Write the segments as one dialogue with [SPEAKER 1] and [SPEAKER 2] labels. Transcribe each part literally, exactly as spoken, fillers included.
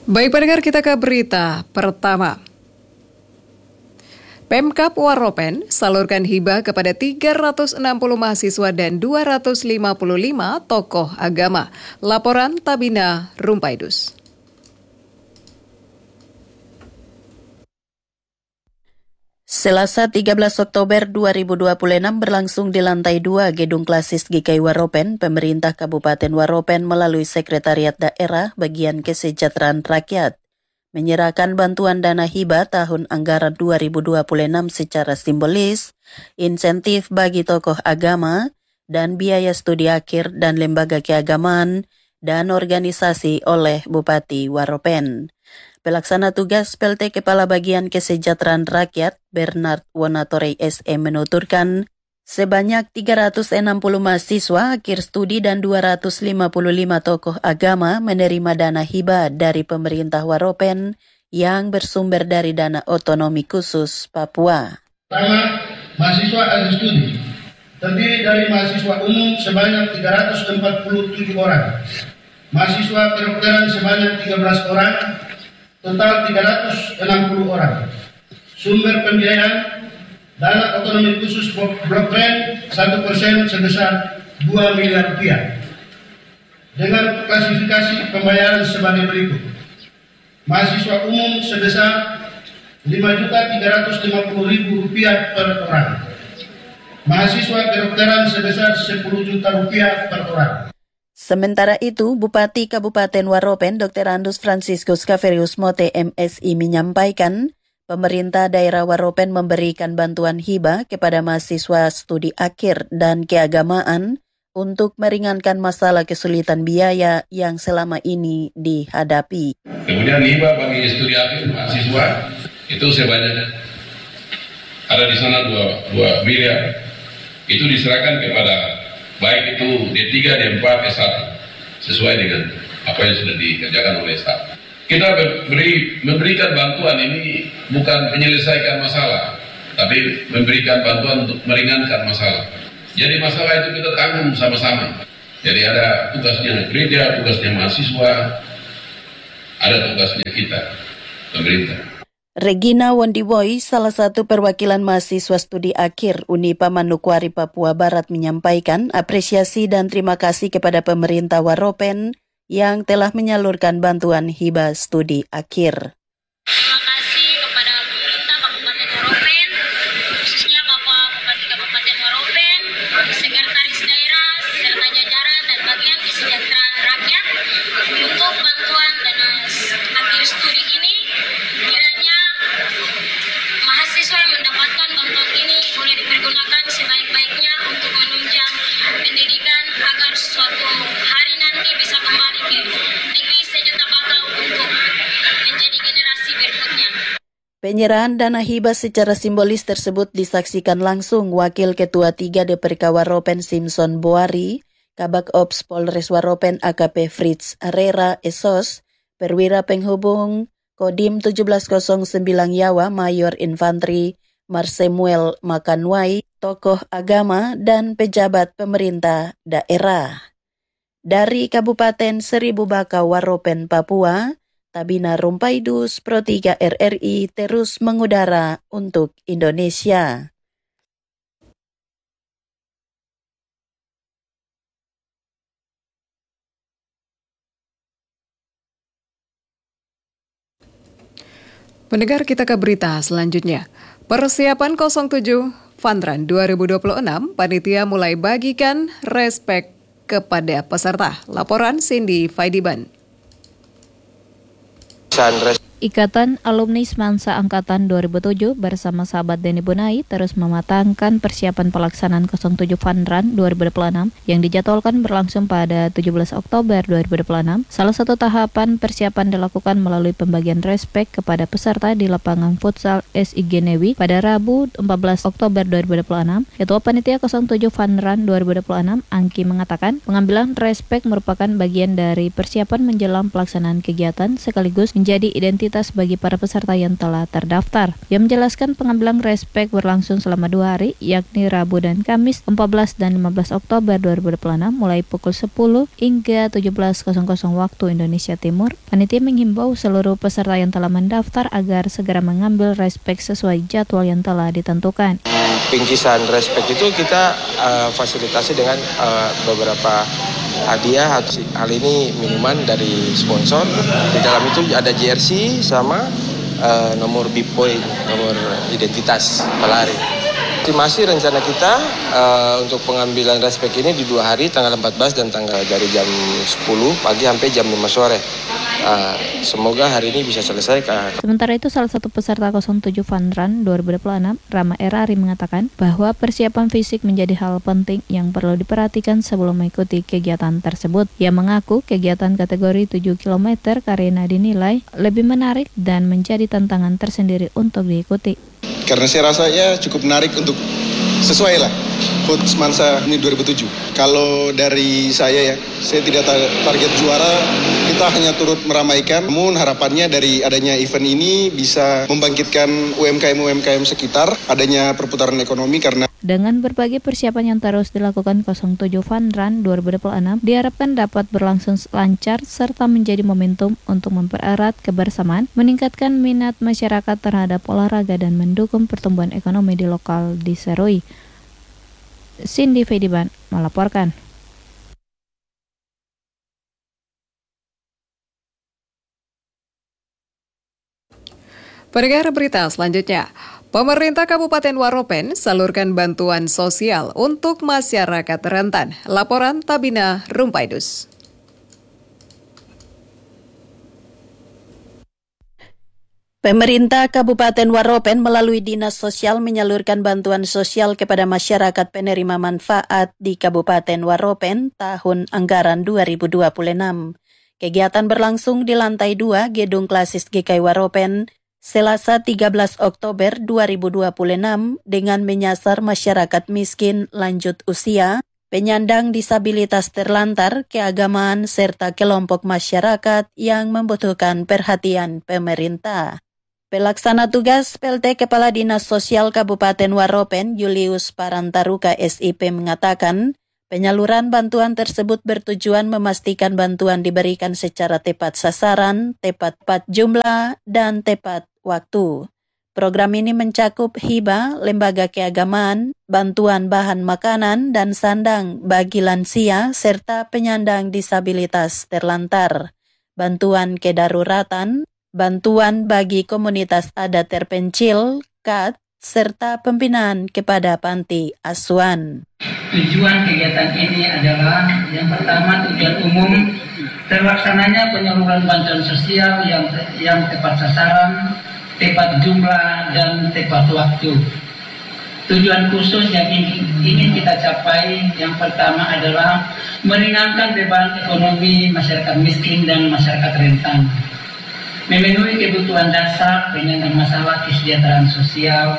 [SPEAKER 1] Baik pendengar, kita ke berita pertama. Pemkab Waropen salurkan hibah kepada tiga ratus enam puluh mahasiswa dan dua ratus lima puluh lima tokoh agama. Laporan Tabina Rumpaidus.
[SPEAKER 2] Selasa tiga belas Oktober dua ribu dua puluh enam berlangsung di lantai dua Gedung Klasis G K I Waropen, pemerintah Kabupaten Waropen melalui Sekretariat Daerah Bagian Kesejahteraan Rakyat menyerahkan bantuan dana hibah tahun anggaran dua ribu dua puluh enam secara simbolis, insentif bagi tokoh agama, dan biaya studi akhir dan lembaga keagamaan dan organisasi oleh Bupati Waropen. Pelaksana tugas P L T Kepala Bagian Kesejahteraan Rakyat Bernard Wonatorey S M menuturkan sebanyak tiga ratus enam puluh mahasiswa akhir studi dan dua ratus lima puluh lima tokoh agama menerima dana hibah dari pemerintah Waropen yang bersumber dari dana otonomi khusus Papua.
[SPEAKER 3] Pertama, mahasiswa akhir studi terdiri dari mahasiswa umum sebanyak tiga ratus empat puluh tujuh orang, mahasiswa kedokteran sebanyak tiga belas orang, total tiga ratus enam puluh orang. Sumber pembiayaan dana otonomi khusus Blok Ren satu persen sebesar dua miliar rupiah. Dengan klasifikasi pembayaran sebagai berikut. Mahasiswa umum sebesar lima juta tiga ratus lima puluh ribu rupiah per orang. Mahasiswa kedokteran sebesar sepuluh juta rupiah per orang.
[SPEAKER 2] Sementara itu, Bupati Kabupaten Waropen Doktor Andus Franciscus Kaverius Mote M Si menyampaikan, pemerintah daerah Waropen memberikan bantuan hibah kepada mahasiswa studi akhir dan keagamaan untuk meringankan masalah kesulitan biaya yang selama ini dihadapi.
[SPEAKER 4] Kemudian hibah bagi studi akhir mahasiswa itu sebanyak ada di sana dua miliar. Itu diserahkan kepada baik itu D tiga, D empat, S satu sesuai dengan apa yang sudah dikerjakan oleh staf. Kita beri, memberikan bantuan ini bukan menyelesaikan masalah, tapi memberikan bantuan untuk meringankan masalah. Jadi masalah itu kita tanggung sama-sama. Jadi ada tugasnya gereja, tugasnya mahasiswa, ada tugasnya kita, pemerintah.
[SPEAKER 2] Regina Wondiwoy, salah satu perwakilan mahasiswa studi akhir Unipa Manokwari Papua Barat menyampaikan apresiasi dan terima kasih kepada pemerintah Waropen yang telah menyalurkan bantuan hibah studi akhir.
[SPEAKER 5] Terima kasih kepada pemerintah Kabupaten Waropen, khususnya Bapak Bupati Kabupaten Waropen, Sekretaris Daerah, serta jajaran dan Bagian Kesejahteraan Rakyat untuk bantuan dana akhir studi ini. Kiranya mahasiswa yang mendapatkan bantuan ini boleh dipergunakan sebaik-baiknya untuk menunjang pendidikan agar suatu hari nanti bisa kembali ke negeri sejuta bakau untuk menjadi generasi berikutnya.
[SPEAKER 2] Penyerahan dana hibah secara simbolis tersebut disaksikan langsung Wakil Ketua tiga D P R K Waropen Simpson Boari, Kabak Ops Polres Waropen A K P Fritz Herrera Esos, Perwira Penghubung Kodim tujuh belas nol sembilan Yawa Mayor Infantri Marsemuel Makanwai, tokoh agama dan pejabat pemerintah daerah. Dari Kabupaten Seribu Bakau Waropen Papua, Tabina Rumpaidus Pro tiga R R I terus mengudara untuk Indonesia.
[SPEAKER 1] Pendengar, kita ke berita selanjutnya. Persiapan nol tujuh Funrun dua ribu dua puluh enam, panitia mulai bagikan respek kepada peserta. Laporan Cindy Faidiban.
[SPEAKER 6] Ikatan Alumni Semansa Angkatan dua ribu tujuh bersama sahabat Denny Bunai terus mematangkan persiapan pelaksanaan nol tujuh Funrun dua ribu dua puluh enam yang dijadwalkan berlangsung pada tujuh belas Oktober dua ribu dua puluh enam. Salah satu tahapan persiapan dilakukan melalui pembagian respek kepada peserta di lapangan futsal S I Genewi pada Rabu empat belas Oktober dua ribu dua puluh enam. Ketua Panitia nol tujuh Funrun dua ribu dua puluh enam, Angki, mengatakan pengambilan respek merupakan bagian dari persiapan menjelang pelaksanaan kegiatan sekaligus menjadi identitas disabilitas bagi para peserta yang telah terdaftar. Ia menjelaskan pengambilan respek berlangsung selama dua hari, yakni Rabu dan Kamis empat belas dan lima belas Oktober dua ribu dua puluh enam mulai pukul sepuluh hingga tujuh belas waktu Indonesia Timur. Panitia menghimbau seluruh peserta yang telah mendaftar agar segera mengambil respek sesuai jadwal yang telah ditentukan.
[SPEAKER 7] Bingkisan respek itu kita uh, fasilitasi dengan uh, beberapa hadiah. Hal ini minuman dari sponsor. Di dalam itu ada jersey sama uh, nomor B-point, nomor identitas pelari. Masih rencana kita uh, untuk pengambilan respek ini di dua hari, tanggal empat belas dan tanggal dari jam sepuluh pagi sampai jam lima sore. Uh, semoga hari ini bisa selesai.
[SPEAKER 6] Sementara itu, salah satu peserta nol tujuh Fun Run dua ribu dua puluh enam, Rama Erari, mengatakan bahwa persiapan fisik menjadi hal penting yang perlu diperhatikan sebelum mengikuti kegiatan tersebut. Ia mengaku kegiatan kategori tujuh kilometer karena dinilai lebih menarik dan menjadi tantangan tersendiri untuk diikuti.
[SPEAKER 8] Karena saya rasa ya cukup menarik untuk sesuai lah H U T Semansa ini dua ribu tujuh. Kalau dari saya ya, saya tidak target juara, kita hanya turut meramaikan. Namun harapannya dari adanya event ini bisa membangkitkan U M K M-U M K M sekitar, adanya perputaran ekonomi karena
[SPEAKER 6] dengan berbagai persiapan yang terus dilakukan nol tujuh Fun Run dua ribu dua puluh enam diharapkan dapat berlangsung lancar serta menjadi momentum untuk mempererat kebersamaan, meningkatkan minat masyarakat terhadap olahraga dan mendukung pertumbuhan ekonomi di lokal di Serui. Cindy Fediban melaporkan.
[SPEAKER 1] Pendengar berita selanjutnya, pemerintah Kabupaten Waropen salurkan bantuan sosial untuk masyarakat rentan. Laporan Tabina Rumpaidus.
[SPEAKER 2] Pemerintah Kabupaten Waropen melalui Dinas Sosial menyalurkan bantuan sosial kepada masyarakat penerima manfaat di Kabupaten Waropen tahun anggaran dua ribu dua puluh enam. Kegiatan berlangsung di lantai dua Gedung Klasis G K I Waropen Selasa tiga belas Oktober dua ribu dua puluh enam dengan menyasar masyarakat miskin lanjut usia, penyandang disabilitas terlantar, keagamaan, serta kelompok masyarakat yang membutuhkan perhatian pemerintah. Pelaksana tugas P L T Kepala Dinas Sosial Kabupaten Waropen, Julius Parantaruka S I P mengatakan, penyaluran bantuan tersebut bertujuan memastikan bantuan diberikan secara tepat sasaran, tepat tepat jumlah, dan tepat waktu. Program ini mencakup hibah, lembaga keagamaan, bantuan bahan makanan dan sandang bagi lansia serta penyandang disabilitas terlantar, bantuan kedaruratan, bantuan bagi komunitas adat terpencil, K A D, serta pembinaan kepada panti asuhan.
[SPEAKER 9] Tujuan kegiatan ini adalah yang pertama tujuan umum terlaksananya penyaluran bantuan sosial yang yang tepat sasaran, tepat jumlah, dan tepat waktu. Tujuan khusus yang ingin, ingin kita capai yang pertama adalah meringankan beban ekonomi masyarakat miskin dan masyarakat rentan, memenuhi kebutuhan dasar penyandang masalah kesejahteraan sosial,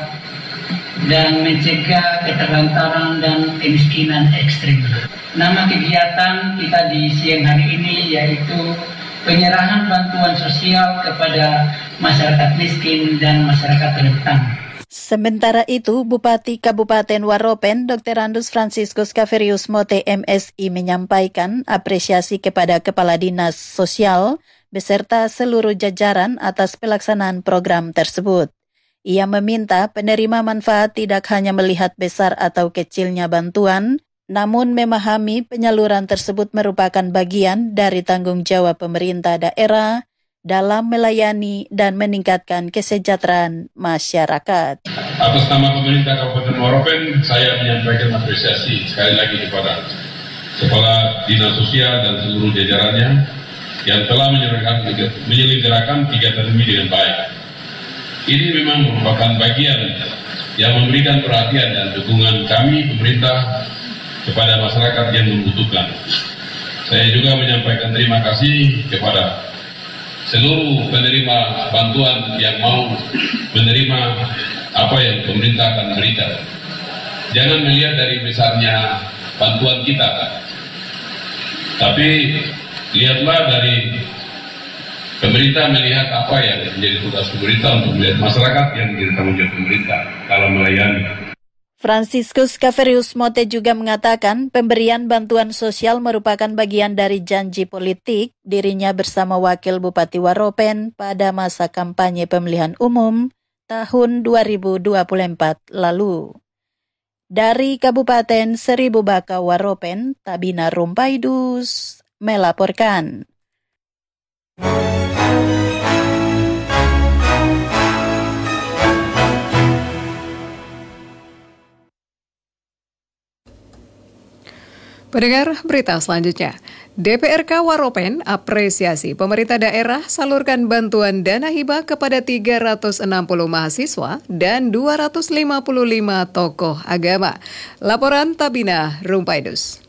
[SPEAKER 9] dan mencegah keterlantaran dan kemiskinan ekstrim. Nama kegiatan kita di siang hari ini yaitu penyerahan bantuan sosial kepada masyarakat miskin dan masyarakat rentan.
[SPEAKER 2] Sementara itu, Bupati Kabupaten Waropen, Doktor Andus Franciscus Caverius Mote M Si menyampaikan apresiasi kepada Kepala Dinas Sosial beserta seluruh jajaran atas pelaksanaan program tersebut. Ia meminta penerima manfaat tidak hanya melihat besar atau kecilnya bantuan, namun memahami penyaluran tersebut merupakan bagian dari tanggung jawab pemerintah daerah dalam melayani dan meningkatkan kesejahteraan masyarakat.
[SPEAKER 4] Atas nama pemerintah Kabupaten Waropen, saya menyampaikan apresiasi sekali lagi kepada Kepala Dinas Sosial dan seluruh jajarannya yang telah menyelenggarakan kegiatan ini dengan baik. Ini memang merupakan bagian yang memberikan perhatian dan dukungan kami pemerintah kepada masyarakat yang membutuhkan. Saya juga menyampaikan terima kasih kepada seluruh penerima bantuan yang mau menerima apa yang pemerintah akan berikan. Jangan melihat dari besarnya bantuan kita, tapi lihatlah dari Pemerintah melihat apa yang menjadi tugas pemerintah untuk melihat masyarakat yang menjadi tanggung jawab pemerintah dalam melayani.
[SPEAKER 2] Franciscus Caverius Mote juga mengatakan pemberian bantuan sosial merupakan bagian dari janji politik dirinya bersama Wakil Bupati Waropen pada masa kampanye pemilihan umum tahun dua ribu dua puluh empat lalu. Dari Kabupaten Seribu Baka Waropen, Tabina Rumpaidus melaporkan.
[SPEAKER 1] Pendengar berita selanjutnya, D P R K Waropen apresiasi pemerintah daerah salurkan bantuan dana hibah kepada tiga ratus enam puluh mahasiswa dan dua ratus lima puluh lima tokoh agama. Laporan Tabina Rumpaidus.